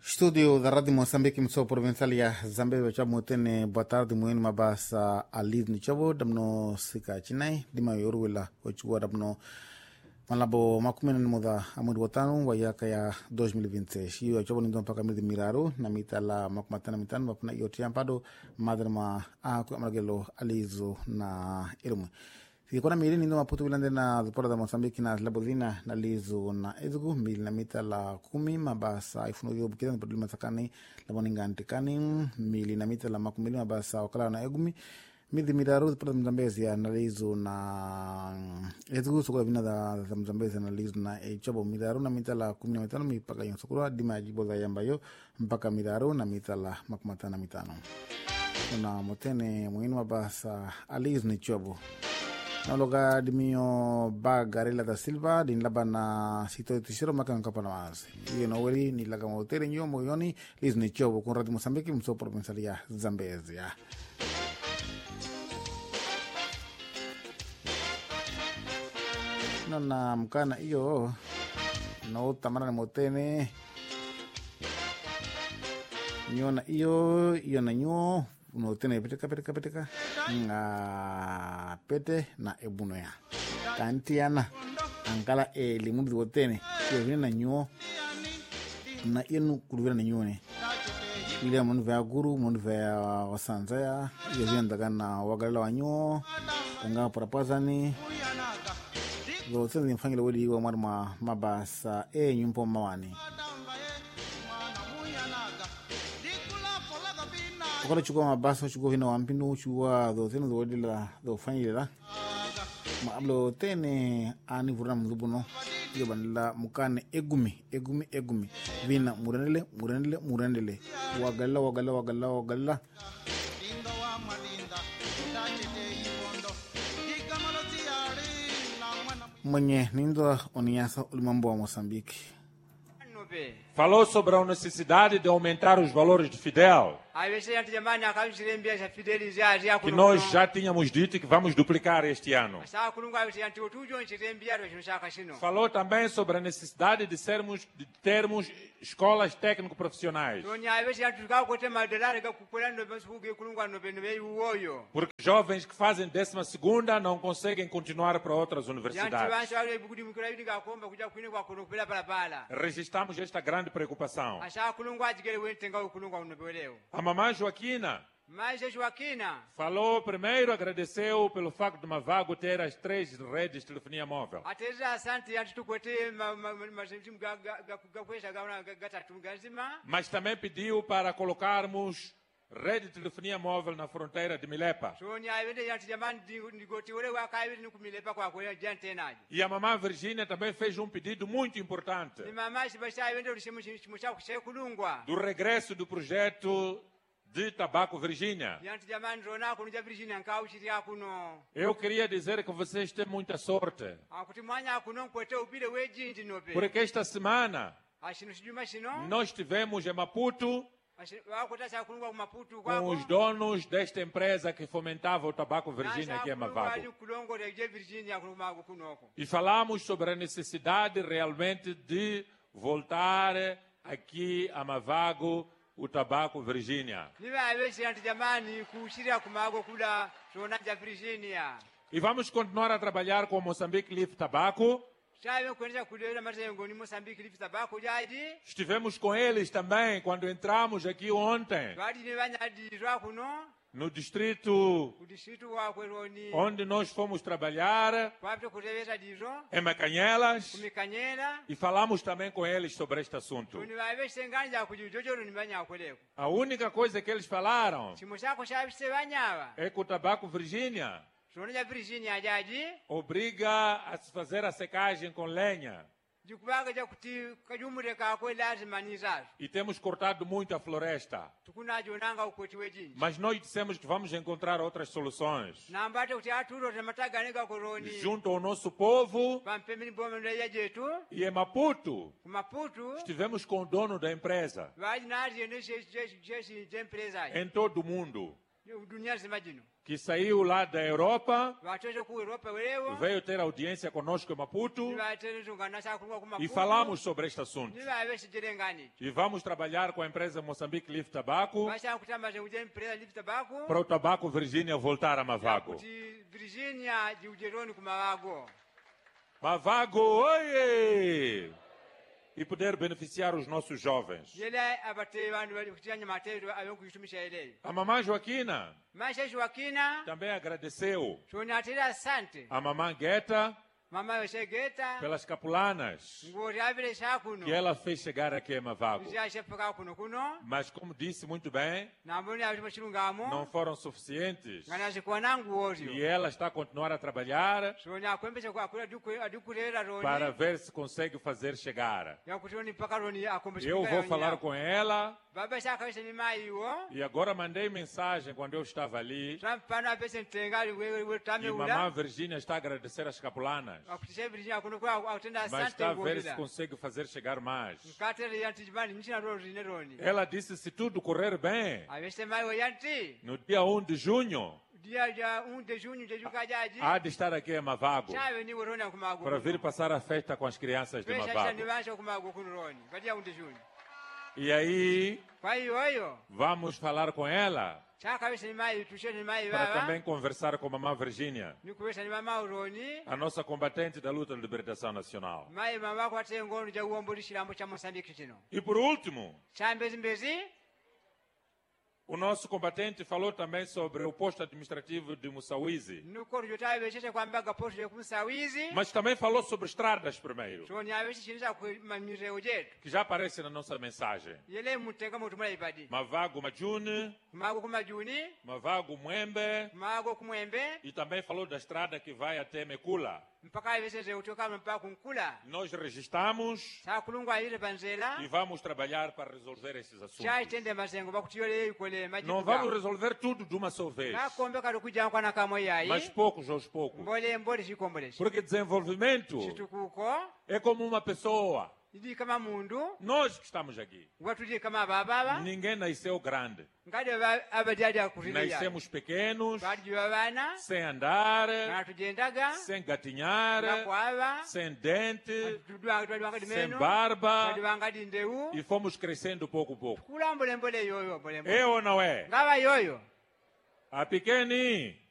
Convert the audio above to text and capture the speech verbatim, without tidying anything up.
Estúdio da Rádio Moçambique, Missão Provincial ya Zambia, chamo tene boa tarde, muito mabasa aliz ni chabo, damno sika chinai, dima yoruela, ochua damno malabo makumena ni moda amudi watano, wayaka ya dois mil e vinte e seis. Iyo chabo nindo mpaka midi miraru, na mita la makumatana mitano, mapuna iyo tiampado, madrama a kuamagelo alizo na irumu. Sikona mili nindo maputu wilande na zipora da Mozambique na labodhina na lizu na ezugu mili na mita la kumi mabasa ifuno yu bukida na paduli masakani laboninga antikani mili na mita la makumili mabasa wakala na egumi mili miraru zipora da Mzambezi ya na lizu na ezugu sukula vina da, da Mzambezi na lizu na echobo miraru na mita la kumi na mitano mipaka yung sukula dima ajibo za yambayo mpaka miraru na mita la makumatana mitano kuna motene muhinu mabasa alizu ni chobo Naloga dimio Bagarela da Silva din labana sito de tisero makan kapanamas. Iyo no weli ni laga motere nyo moyoni lizni chobo con Radio Mozambique mso provincialia Zambezia. Nona mkana iyo no tamara motene nyona iyo iyo na nyo no tene peteka peteka peteka nga pete na ebuno ya kantiana angala e limundi wotene yo na nyo na yenu kuluvira na nyone ile monu va guru monu va wasanza ya yo venda kana wagala wanyo nga parapazani lo tene mfangile wodi wa marma mabasa e nyumpo mawani Kala chukua mabasa chukua hina wampinu chukua do tene do dila do fanyila ma ablo tene ani vurna mzubuno yo banila mukane egumi egumi egumi vina murenele murenele murenele wagalla wagalla wagalla wagalla mwenye nindo oniasa ulimambo wa Moçambique Falou sobre a necessidade de aumentar os valores de Fidel. Que nós já tínhamos dito que vamos duplicar este ano. Falou também sobre a necessidade de, sermos, de termos escolas técnico-profissionais. Porque jovens que fazem décima segunda não conseguem continuar para outras universidades. Registramos esta grande preocupação. A mamãe Joaquina falou primeiro, agradeceu pelo facto de Mavago ter as três redes de telefonia móvel. Mas também pediu para colocarmos rede de telefonia móvel na fronteira de Milepa. E a mamãe Virgínia também fez um pedido muito importante. Do regresso do projeto de Tabaco Virgínia. Eu queria dizer que vocês têm muita sorte. Porque esta semana nós tivemos em Maputo com os donos desta empresa que fomentava o tabaco Virgínia aqui em Mavago. E falamos sobre a necessidade realmente de voltar aqui a Mavago o tabaco Virgínia. E vamos continuar a trabalhar com o Moçambique Leaf Tabaco. Estivemos com eles também quando entramos aqui ontem no distrito onde nós fomos trabalhar em Macanhelas e falamos também com eles sobre este assunto. A única coisa que eles falaram é que o tabaco Virgínia obriga a se fazer a secagem com lenha. E temos cortado muito a floresta. Mas nós dissemos que vamos encontrar outras soluções. Junto ao nosso povo e em Maputo, estivemos com o dono da empresa em todo o mundo. dunia nzima jino que saiu lá da Europa, vatoshe ku Europa wewe veio ter audiência conosco em Maputo nivatezungana sakulwa kuma e falamos sobre este assunto. nivaveshijerengani E vamos trabalhar com a empresa Moçambique Leaf Tabaco vashakutambaze uje empresa lift tabaco para o tabaco Virgínia voltar a Mavago. kuti Virginia jiujeroni kumavago Mavago, oie! E poder beneficiar os nossos jovens. yele abate vanhu vari kutanya mateto avekuitumisha eleyo A mamãe Joaquina masha Joaquina também agradeceu tonatira asante a mamãe Gueta mama weshegeta pelas capulanas ngoti avire shakuno que ela fez chegar aqui a Mavago. ziyashepaka kuno kuno Mas como disse muito bem, namboni aviti machilungamo não foram suficientes. ngana zikuwana nguozyo E ela está a continuar a trabalhar soni akwembesa kwakula adikurera roni para ver se consegue fazer chegar. yakuti roni mpaka roni akombesa Eu vou falar com ela baba shakavise ni maiwo e agora mandei mensagem quando eu estava ali. trampano apese mtengali wewe E wetame mamãe ula Virgínia está a agradecer as capulanas. akutishe Virginia kuno kwa akutenda Mas asante está a ver se ngolila consegue fazer chegar mais. mkatere yanti jibani nchina roni ne roni Ela disse se tudo correr bem, avese maiwo yanti no dia um de junho, dia ja um de junho de jukajaji há de estar aqui em Mavago chave ni roni akumago para vir passar a festa com as crianças de pesha Mavago. ni vansha kumago kuno roni kadia um de junho E aí kwa hiyo hiyo vamos falar com ela chakavise ni mai tushe ni mai para baba também conversar com a mamãe Virgínia, nikuwesa ni mama uroni a nossa combatente da luta de libertação nacional. mai mama kwate ngono ja uomboli shilambo cha Moçambique chino E por último, chambezi mbezi o nosso combatente falou também sobre o posto administrativo de Mussawizi, nuko jotawe beshe kwambaga posto ya kumsawizi mas também falou sobre estradas primeiro, soni avese chinisa kumamireo jetu que já aparece na nossa mensagem. yele mutenga mutu mula ibadi Mavago Majune, kumago kumajuni Mavago Mwembe, kumago kumwembe e também falou da estrada que vai até Mekula. mpaka avese zeutoka mpaka kunkula Nós registramos sakulungwa ile panzela e vamos trabalhar para resolver esses assuntos. chaitende mazengo bakutiyole ikole Não vamos resolver tudo de uma só vez, nakombe kali kuja kwa nakamo yayi mas poucos aos poucos. mbole mbole chikombolesha Porque desenvolvimento chitukuko é como uma pessoa. idi kama mundu Nós que estamos aqui, watuli kama bababa ninguém nasceu grande. ngadi abadali akutiliya Nascemos pequenos, badi babana sem andar, natujendaga sem gatinhar, nakwava sem dente, twaliwanga sem dimeno barba, twaliwanga dindeu e fomos crescendo pouco a pouco. kula mbole mbole yoyo mbole É ou não é? ngava yoyo A pequeni